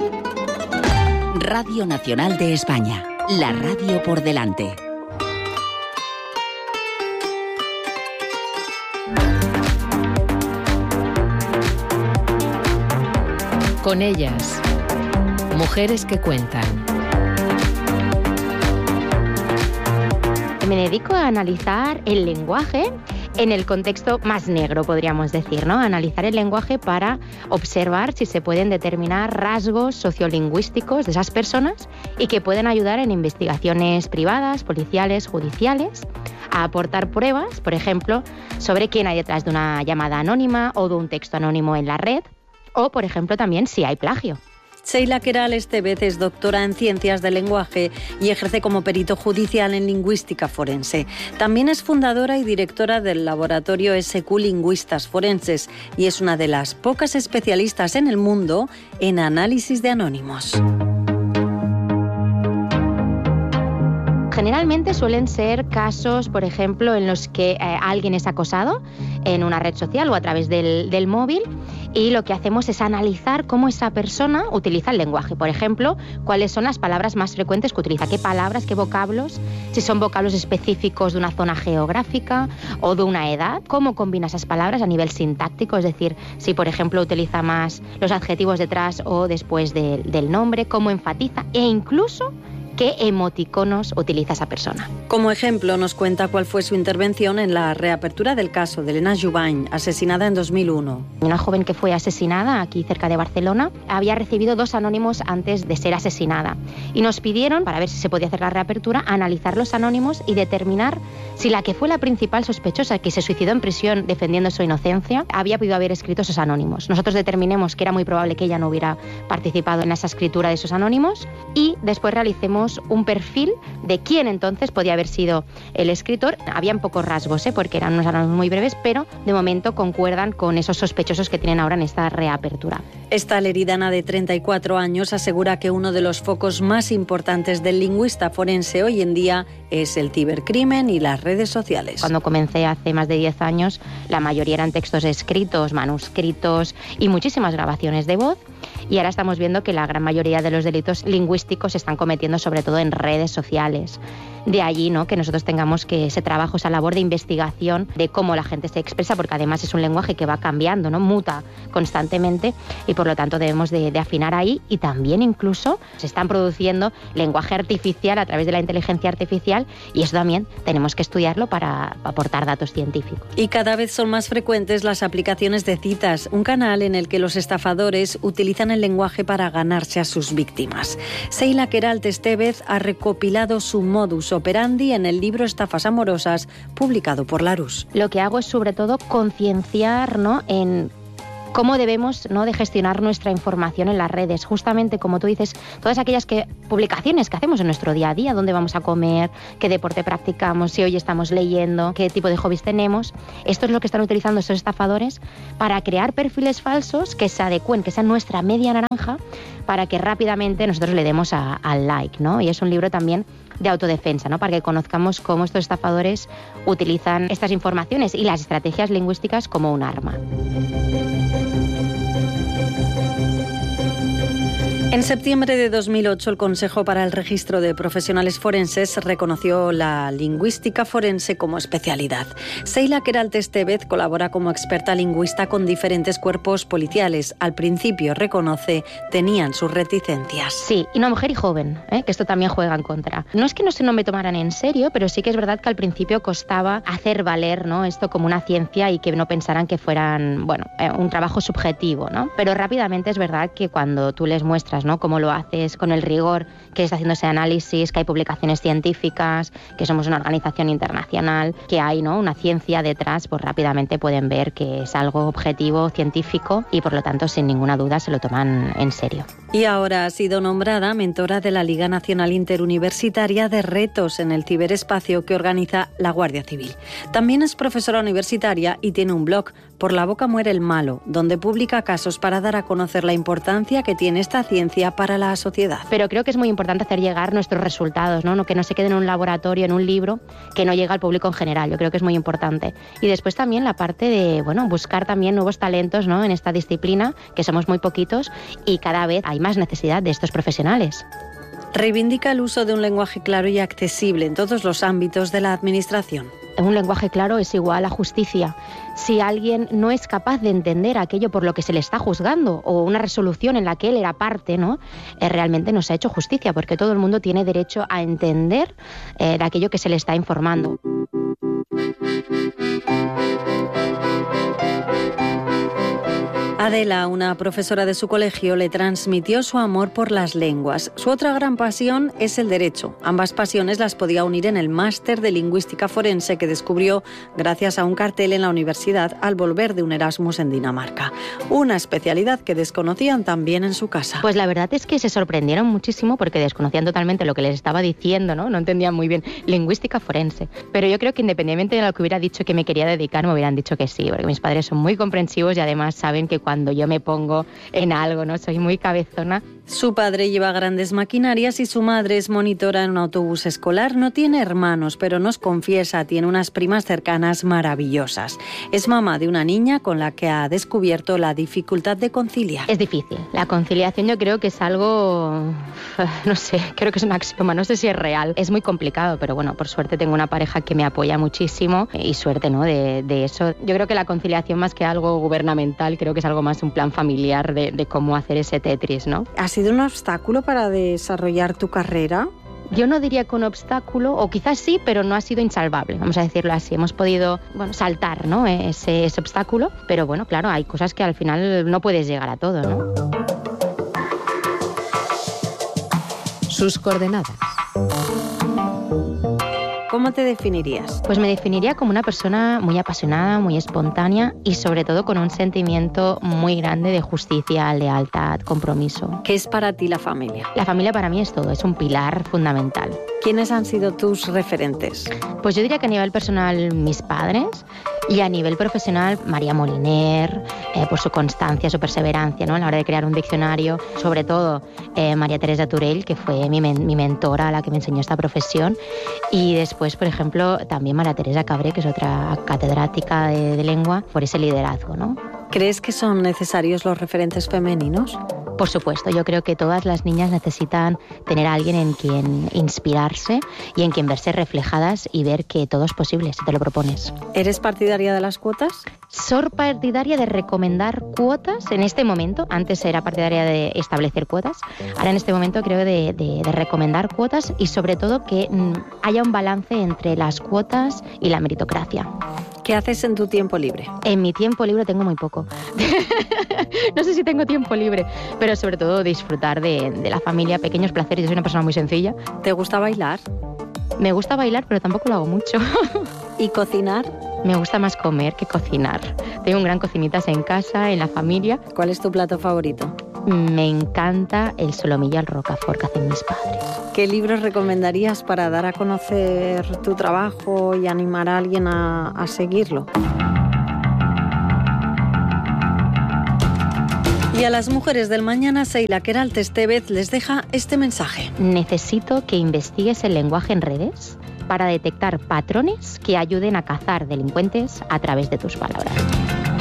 Radio Nacional de España, la radio por delante. Con ellas, mujeres que cuentan. Me dedico a analizar el lenguaje en el contexto más negro, podríamos decir, ¿no? Analizar el lenguaje para observar si se pueden determinar rasgos sociolingüísticos de esas personas y que pueden ayudar en investigaciones privadas, policiales, judiciales, a aportar pruebas, por ejemplo, sobre quién hay detrás de una llamada anónima o de un texto anónimo en la red, o, por ejemplo, también si hay plagio. Sheila Queralt Estevez es doctora en Ciencias del Lenguaje y ejerce como perito judicial en lingüística forense. También es fundadora y directora del laboratorio SQ Lingüistas Forenses y es una de las pocas especialistas en el mundo en análisis de anónimos. Generalmente suelen ser casos, por ejemplo, en los que alguien es acosado en una red social o a través del móvil, y lo que hacemos es analizar cómo esa persona utiliza el lenguaje. Por ejemplo, cuáles son las palabras más frecuentes que utiliza, qué palabras, qué vocablos, si son vocablos específicos de una zona geográfica o de una edad, cómo combina esas palabras a nivel sintáctico, es decir, si por ejemplo utiliza más los adjetivos detrás o después del nombre, cómo enfatiza e incluso qué emoticonos utiliza esa persona. Como ejemplo, nos cuenta cuál fue su intervención en la reapertura del caso de Elena Jubany, asesinada en 2001. Una joven que fue asesinada aquí cerca de Barcelona había recibido 2 anónimos antes de ser asesinada y nos pidieron, para ver si se podía hacer la reapertura, analizar los anónimos y determinar si la que fue la principal sospechosa, que se suicidó en prisión defendiendo su inocencia, había podido haber escrito esos anónimos. Nosotros determinemos que era muy probable que ella no hubiera participado en esa escritura de esos anónimos y después realicemos un perfil de quién entonces podía haber sido el escritor. Habían pocos rasgos, porque eran unos anónimos muy breves, pero de momento concuerdan con esos sospechosos que tienen ahora en esta reapertura. Esta leridana de 34 años asegura que uno de los focos más importantes del lingüista forense hoy en día es el cibercrimen y las redes sociales. Cuando comencé hace más de 10 años, la mayoría eran textos escritos, manuscritos y muchísimas grabaciones de voz. Y ahora estamos viendo que la gran mayoría de los delitos lingüísticos se están cometiendo sobre todo en redes sociales. De allí, ¿no?, que nosotros tengamos que ese trabajo, esa labor de investigación de cómo la gente se expresa, porque además es un lenguaje que va cambiando, ¿no?, muta constantemente, y por lo tanto debemos de afinar ahí. Y también incluso se están produciendo lenguaje artificial a través de la inteligencia artificial, y eso también tenemos que estudiarlo para aportar datos científicos. Y cada vez son más frecuentes las aplicaciones de citas, un canal en el que los estafadores utilizan el lenguaje para ganarse a sus víctimas. Sheila Queralt Estevez ha recopilado su modus operandi en el libro Estafas amorosas, publicado por Larousse. Lo que hago es sobre todo concienciar, ¿no?, en cómo debemos, ¿no?, de gestionar nuestra información en las redes. Justamente, como tú dices, todas aquellas publicaciones que hacemos en nuestro día a día, dónde vamos a comer, qué deporte practicamos, si hoy estamos leyendo, qué tipo de hobbies tenemos. Esto es lo que están utilizando estos estafadores para crear perfiles falsos que se adecúen, que sean nuestra media naranja, para que rápidamente nosotros le demos al like, ¿no? Y es un libro también de autodefensa, ¿no?, para que conozcamos cómo estos estafadores utilizan estas informaciones y las estrategias lingüísticas como un arma. En septiembre de 2008, el Consejo para el Registro de Profesionales Forenses reconoció la lingüística forense como especialidad. Sheila Queralt Estevez colabora como experta lingüista con diferentes cuerpos policiales. Al principio, reconoce, tenían sus reticencias. Sí, y una mujer y joven, que esto también juega en contra. No es que no me tomaran en serio, pero sí que es verdad que al principio costaba hacer valer, ¿no?, esto como una ciencia y que no pensaran que fueran, un trabajo subjetivo, ¿no? Pero rápidamente es verdad que cuando tú les muestras, ¿no?, cómo lo haces, con el rigor que está haciendo ese análisis, que hay publicaciones científicas, que somos una organización internacional, que hay, ¿no?, una ciencia detrás, pues rápidamente pueden ver que es algo objetivo, científico, y por lo tanto sin ninguna duda se lo toman en serio. Y ahora ha sido nombrada mentora de la Liga Nacional Interuniversitaria de Retos en el Ciberespacio que organiza la Guardia Civil. También es profesora universitaria y tiene un blog, Por la boca muere el malo, donde publica casos para dar a conocer la importancia que tiene esta ciencia para la sociedad. Pero creo que es muy importante hacer llegar nuestros resultados, ¿no? Que no se queden en un laboratorio, en un libro, que no llega al público en general. Yo creo que es muy importante. Y después también la parte de, buscar también nuevos talentos, ¿no?, en esta disciplina, que somos muy poquitos y cada vez hay hay más necesidad de estos profesionales. Reivindica el uso de un lenguaje claro y accesible en todos los ámbitos de la administración. Un lenguaje claro es igual a justicia. Si alguien no es capaz de entender aquello por lo que se le está juzgando o una resolución en la que él era parte, ¿no? Realmente no se ha hecho justicia, porque todo el mundo tiene derecho a entender de aquello que se le está informando. Adela, una profesora de su colegio, le transmitió su amor por las lenguas. Su otra gran pasión es el derecho. Ambas pasiones las podía unir en el máster de lingüística forense que descubrió gracias a un cartel en la universidad al volver de un Erasmus en Dinamarca. Una especialidad que desconocían también en su casa. Pues la verdad es que se sorprendieron muchísimo porque desconocían totalmente lo que les estaba diciendo, ¿no? No entendían muy bien lingüística forense. Pero yo creo que independientemente de lo que hubiera dicho que me quería dedicar, me hubieran dicho que sí, porque mis padres son muy comprensivos y además saben que cuando yo me pongo en algo, ¿no? Soy muy cabezona. Su padre lleva grandes maquinarias y su madre es monitora en un autobús escolar. No tiene hermanos, pero nos confiesa, tiene unas primas cercanas maravillosas. Es mamá de una niña con la que ha descubierto la dificultad de conciliar. Es difícil. La conciliación yo creo que es algo, no sé, creo que es un axioma, no sé si es real. Es muy complicado, pero bueno, por suerte tengo una pareja que me apoya muchísimo y suerte, ¿no? De eso. Yo creo que la conciliación más que algo gubernamental, creo que es algo más un plan familiar de cómo hacer ese Tetris, ¿no? ¿Ha sido un obstáculo para desarrollar tu carrera? Yo no diría que un obstáculo, o quizás sí, pero no ha sido insalvable, vamos a decirlo así. Hemos podido, saltar, ¿no? ese obstáculo, pero bueno, claro, hay cosas que al final no puedes llegar a todo, ¿no? Sus coordenadas. ¿Cómo te definirías? Pues me definiría como una persona muy apasionada, muy espontánea y sobre todo con un sentimiento muy grande de justicia, lealtad, compromiso. ¿Qué es para ti la familia? La familia para mí es todo, es un pilar fundamental. ¿Quiénes han sido tus referentes? Pues yo diría que a nivel personal mis padres y a nivel profesional María Moliner, por su constancia, su perseverancia, ¿no? A la hora de crear un diccionario. Sobre todo María Teresa Turell, que fue mi mentora, la que me enseñó esta profesión. Y después, por ejemplo, también María Teresa Cabré, que es otra catedrática de lengua, por ese liderazgo, ¿no? ¿Crees que son necesarios los referentes femeninos? Por supuesto, yo creo que todas las niñas necesitan tener a alguien en quien inspirarse y en quien verse reflejadas y ver que todo es posible si te lo propones. ¿Eres partidaria de las cuotas? Soy partidaria de recomendar cuotas en este momento. Antes era partidaria de establecer cuotas. Ahora en este momento creo de recomendar cuotas y sobre todo que haya un balance entre las cuotas y la meritocracia. ¿Qué haces en tu tiempo libre? En mi tiempo libre tengo muy poco. No sé si tengo tiempo libre, pero sobre todo disfrutar de la familia, pequeños placeres. Yo soy una persona muy sencilla. ¿Te gusta bailar? Me gusta bailar, pero tampoco lo hago mucho. ¿Y cocinar? Me gusta más comer que cocinar. Tengo un gran cocinitas en casa, en la familia. ¿Cuál es tu plato favorito? Me encanta el solomillo al rocafort que hacen mis padres. ¿Qué libros recomendarías para dar a conocer tu trabajo y animar a alguien a seguirlo? Y a las mujeres del mañana, Seila Queralt Estevez les deja este mensaje. Necesito que investigues el lenguaje en redes para detectar patrones que ayuden a cazar delincuentes a través de tus palabras.